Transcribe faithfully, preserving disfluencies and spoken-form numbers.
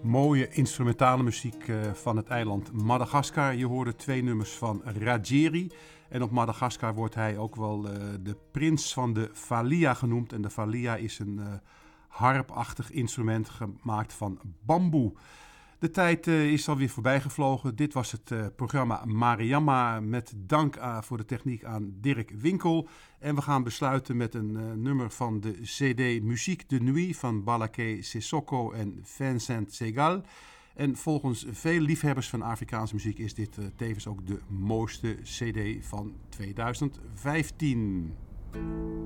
Mooie instrumentale muziek uh, van het eiland Madagaskar. Je hoorde twee nummers van Rajeri. En op Madagaskar wordt hij ook wel uh, de prins van de falia genoemd. En de falia is een uh, harpachtig instrument gemaakt van bamboe. De tijd uh, is alweer voorbij gevlogen. Dit was het uh, programma Mariama met dank uh, voor de techniek aan Dirk Winkel. En we gaan besluiten met een uh, nummer van de C D Musique de Nuit van Balaké Sissoko en Vincent Segal. En volgens veel liefhebbers van Afrikaanse muziek is dit uh, tevens ook de mooiste C D van tweeduizend vijftien.